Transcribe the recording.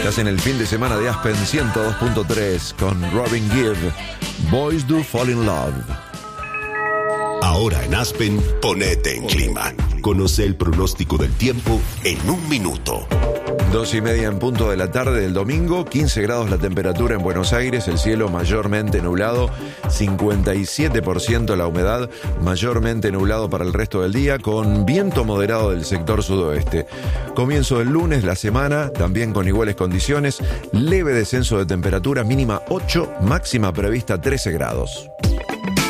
Estás en el fin de semana de Aspen 102.3 con Robin Gibb. Boys Do Fall in Love. Ahora en Aspen, ponete en clima. Conoce el pronóstico del tiempo en un minuto. 2:30 en punto de la tarde del domingo, 15 grados la temperatura en Buenos Aires, el cielo mayormente nublado, 57% la humedad, mayormente nublado para el resto del día, con viento moderado del sector sudoeste. Comienzo del lunes, la semana, también con iguales condiciones, leve descenso de temperatura, mínima 8, máxima prevista 13 grados.